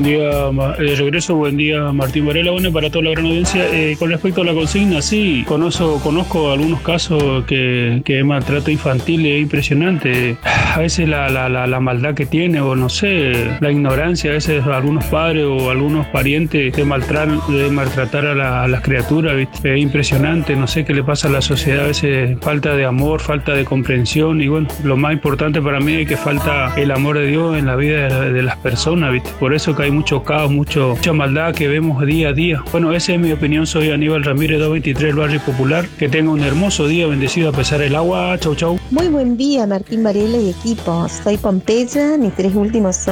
Buen día, regreso, buen día Martín Varela, bueno, para toda la gran audiencia. Con respecto a la consigna, sí, conozco algunos casos que maltrato infantil es impresionante. A veces la maldad que tiene, o no sé, la ignorancia, a veces algunos padres o algunos parientes de maltratar a las criaturas, ¿viste? Es impresionante, no sé qué le pasa a la sociedad, a veces falta de amor, falta de comprensión, y bueno, lo más importante para mí es que falta el amor de Dios en la vida de las personas, ¿viste? Por eso que hay mucho caos, mucha maldad que vemos día a día. Bueno, esa es mi opinión. Soy Aníbal Ramírez, 223, Barrio Popular. Que tenga un hermoso día, bendecido a pesar del agua. Chau, chau. Muy buen día, Martín Varela y equipo. Soy Pompeya, mis tres últimos